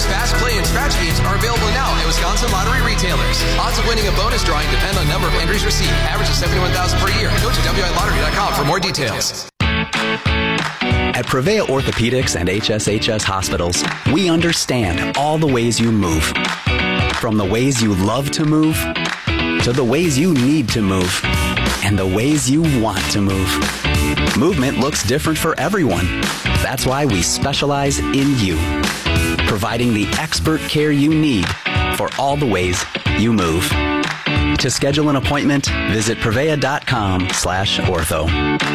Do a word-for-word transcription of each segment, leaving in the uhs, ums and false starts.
Fast Play and Scratch games are available now at Wisconsin Lottery retailers. Odds of winning a bonus drawing depend on number of entries received. Average is seventy-one thousand per year. Go to W I lottery dot com for more details. At Prevea Orthopedics and H S H S Hospitals, we understand all the ways you move. From the ways you love to move, to the ways you need to move, and the ways you want to move. Movement looks different for everyone. That's why we specialize in you, providing the expert care you need for all the ways you move. To schedule an appointment, visit prevea.com slash ortho.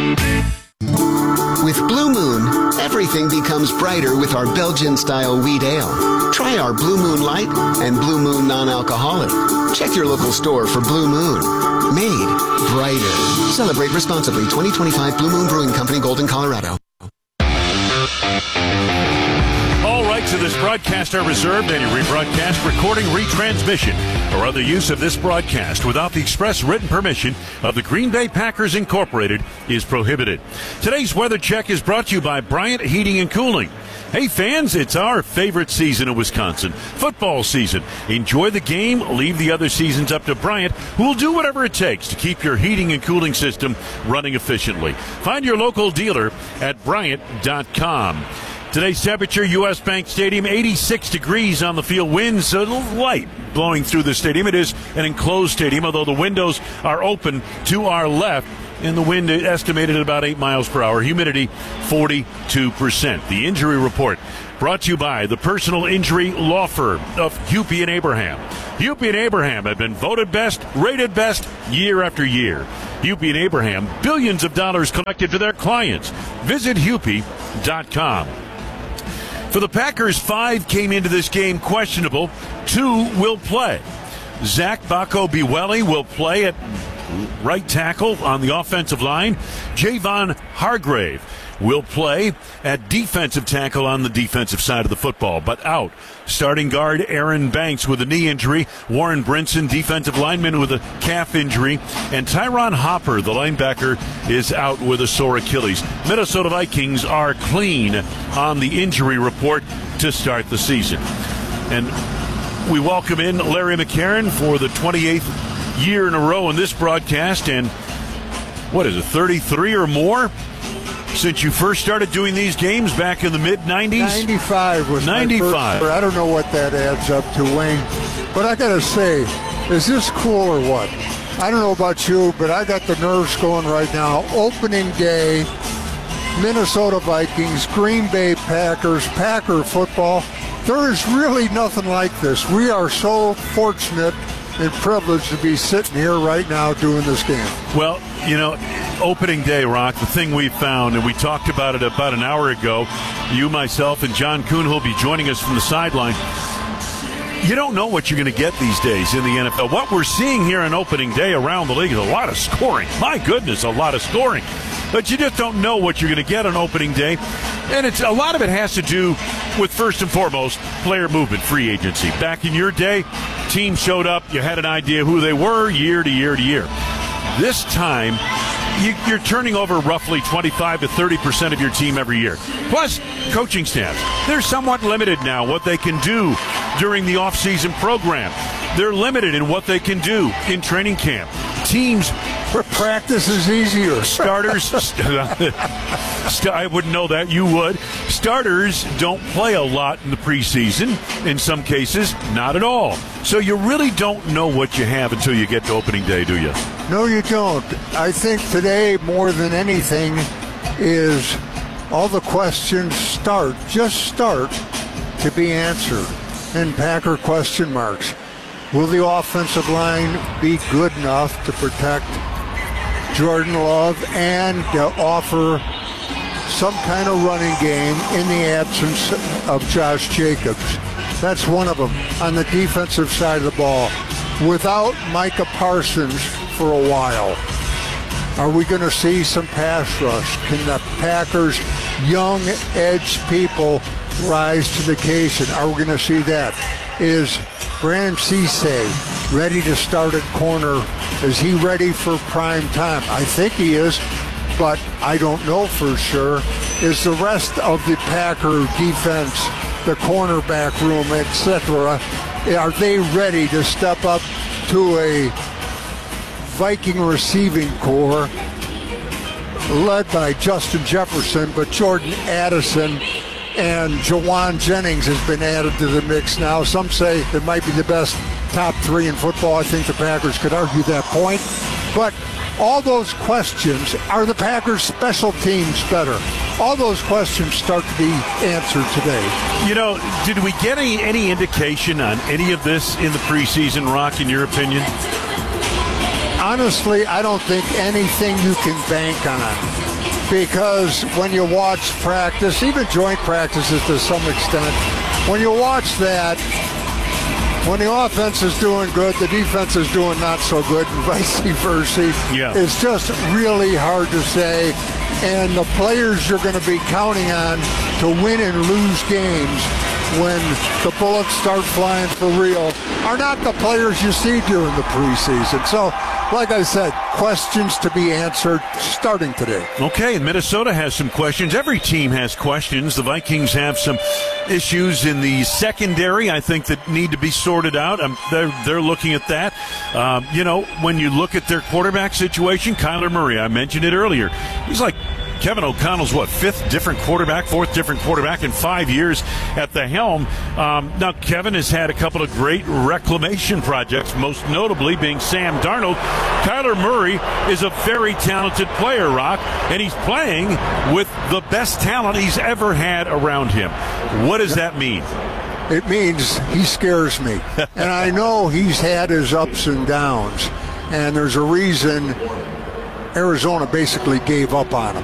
With Blue Moon, everything becomes brighter with our Belgian-style wheat ale. Try our Blue Moon Light and Blue Moon Non-Alcoholic. Check your local store for Blue Moon. Made brighter. Celebrate responsibly. twenty twenty-five Blue Moon Brewing Company, Golden, Colorado. All rights of this broadcast are reserved. Any rebroadcast, recording, retransmission, or other use of this broadcast without the express written permission of the Green Bay Packers Incorporated is prohibited. Today's weather check is brought to you by Bryant Heating and Cooling. Hey fans, it's our favorite season in Wisconsin, football season. Enjoy the game, leave the other seasons up to Bryant, who will do whatever it takes to keep your heating and cooling system running efficiently. Find your local dealer at Bryant dot com. Today's temperature, U S. Bank Stadium, eighty-six degrees on the field. Winds a little light blowing through the stadium. It is an enclosed stadium, although the windows are open to our left. And the wind estimated at about eight miles per hour. Humidity, forty-two percent. The injury report brought to you by the personal injury law firm of Hupy and Abraham. Hupy and Abraham have been voted best, rated best, year after year. Hupy and Abraham, billions of dollars collected for their clients. Visit Hupy dot com. For the Packers, five came into this game questionable. Two will play. Zach Bacco-Biwelli will play at right tackle on the offensive line. Javon Hargrave will play at defensive tackle on the defensive side of the football, but out. Starting guard Aaron Banks with a knee injury. Warren Brinson, defensive lineman, with a calf injury. And Tyron Hopper, the linebacker, is out with a sore Achilles. Minnesota Vikings are clean on the injury report to start the season. And we welcome in Larry McCarron for the twenty-eighth year in a row in this broadcast, and what is it, thirty-three or more since you first started doing these games back in the mid nineties? ninety-five was ninety-five. My first, I don't know what that adds up to, Wayne, but I gotta say, is this cool or what? I don't know about you, but I got the nerves going right now. Opening day, Minnesota Vikings, Green Bay Packers, Packer football. There is really nothing like this. We are so fortunate and privileged to be sitting here right now doing this game. Well, you know, opening day, Rock, the thing we found, and we talked about it about an hour ago, you, myself, and John Kuhn, who'll be joining us from the sideline. You don't know what you're going to get these days in the N F L. What we're seeing here on opening day around the league is a lot of scoring. My goodness, a lot of scoring. But you just don't know what you're going to get on opening day. And it's a lot of it has to do with, first and foremost, player movement, free agency. Back in your day, team showed up, you had an idea who they were year to year to year. This time, you, you're turning over roughly twenty-five to thirty percent of your team every year. Plus, coaching staffs. They're somewhat limited now what they can do during the off-season program. They're limited in what they can do in training camp. Teams... Practice is easier. Starters, st- I wouldn't know that. You would. Starters don't play a lot in the preseason. In some cases, not at all. So you really don't know what you have until you get to opening day, do you? No, you don't. I think today, more than anything, is all the questions start, just start, to be answered. And Packer question marks. Will the offensive line be good enough to protect Jordan Love and to offer some kind of running game in the absence of Josh Jacobs? That's one of them. On the defensive side of the ball, without Micah Parsons for a while, are we going to see some pass rush? Can the Packers' young edge people rise to the occasion? Are we going to see that? Is Brandon Cisse ready to start at corner? Is he ready for prime time? I think he is, but I don't know for sure. Is the rest of the Packer defense the cornerback room, et cetera. Are they ready to step up to a Viking receiving corps led by Justin Jefferson, but Jordan Addison and Jawan Jennings has been added to the mix now. Some say it might be the best top three in football. I think the Packers could argue that point. But all those questions, are the Packers special teams better? All those questions start to be answered today. You know, did we get any, any indication on any of this in the preseason, Rock, in your opinion? Honestly, I don't think anything you can bank on, because when you watch practice, even joint practices to some extent, when you watch that, when the offense is doing good, the defense is doing not so good, and vice versa. Yeah. It's just really hard to say. And the players you're going to be counting on to win and lose games when the bullets start flying for real are not the players you see during the preseason. So, like I said, questions to be answered starting today. Okay, and Minnesota has some questions. Every team has questions. The Vikings have some issues in the secondary, I think, that need to be sorted out. Um, they're, they're looking at that. Um, you know, when you look at their quarterback situation, Kyler Murray, I mentioned it earlier, he's like Kevin O'Connell's, what, fifth different quarterback, fourth different quarterback in five years at the helm. Um, now, Kevin has had a couple of great reclamation projects, most notably being Sam Darnold. Kyler Murray is a very talented player, Rock, and he's playing with the best talent he's ever had around him. What does that mean? It means he scares me. And I know he's had his ups and downs, and there's a reason Arizona basically gave up on him.